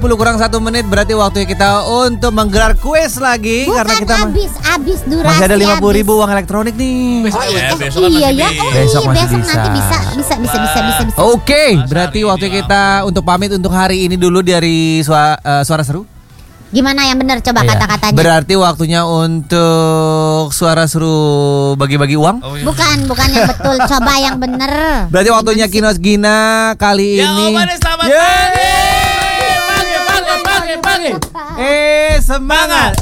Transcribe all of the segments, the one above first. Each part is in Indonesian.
10 kurang 1 menit berarti waktu kita untuk menggelar kuis lagi. Bukan karena kita habis durasi. masih ada 50.000 uang elektronik nih. Oh iya, besok kan iya masih ya. bisa. Oh Besok iya, masih besok bisa. nanti bisa. Oke, Masa berarti hari waktu ini kita untuk pamit untuk hari ini dulu dari suara seru. Gimana yang benar coba Iya. kata-katanya? Berarti waktunya untuk suara seru bagi-bagi uang. Oh, iya. Bukan yang betul, coba yang bener. Berarti waktunya Kinos Gina kali Ya ini. Om Ade, selamat Yeay. pagi. Semangat.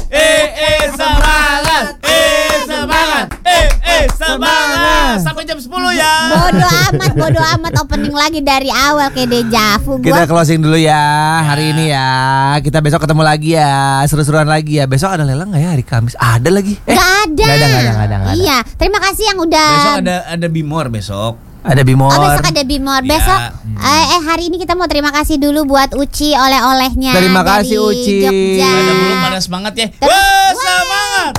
Semangat. Sampai jam 10 ya. Bodo amat opening lagi dari awal kayak dejavu Kita gua. closing dulu ya hari ini ya. Kita besok ketemu lagi ya. Seru-seruan lagi ya. Besok ada lelang gak ya hari Kamis? Ada lagi. Gak ada. Nggak ada. Iya, terima kasih yang udah. Besok ada Bimor besok. Ada Bimor. Oh besok ada Bimor. Ya. Besok hari ini kita mau terima kasih dulu buat Uci oleh-olehnya. Terima kasih, dari Uci. Jogja. Ada belum pada semangat ya. Terus- Semangat.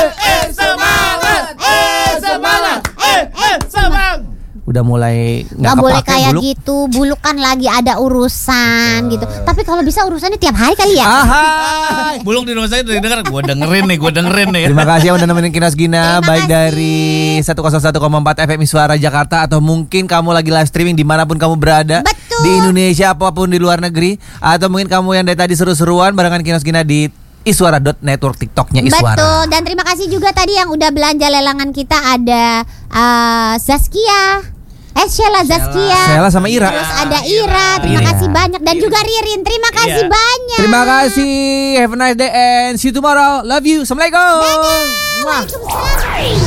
Semangat. Udah mulai Gak boleh kepake kayak buluk. gitu. Buluk kan lagi ada urusan gitu. Tapi kalau bisa urusannya tiap hari kali ya. Ahai. Buluk di rumah saya udah denger. Gue dengerin nih. Terima kasih yang udah nemenin Kinos Gina. Terima Baik kasih. dari 101,4 FM Suara Jakarta, atau mungkin kamu lagi live streaming dimanapun kamu berada. Betul. Di Indonesia apapun di luar negeri. Atau mungkin kamu yang dari tadi seru-seruan barengan Kinos Gina di Iswara.network TikToknya Iswara. Betul. Dan terima kasih juga tadi yang udah belanja lelangan kita. Ada Zaskia, Sheila Zaskia, Sheila sama Ira. Terus ada Ira. Terima Ira. kasih banyak. Dan juga Ririn. Terima kasih Iya. banyak. Terima kasih. Have a nice day and see you tomorrow. Love you. Assalamualaikum. Waalaikumsalam.